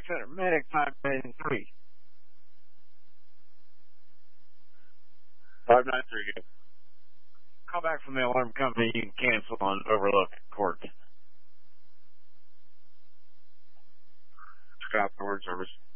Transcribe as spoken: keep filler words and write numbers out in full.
Center, medic five nine three. five nine three, good. Call back from the alarm company. You can cancel on Overlook Court. Scott, word service.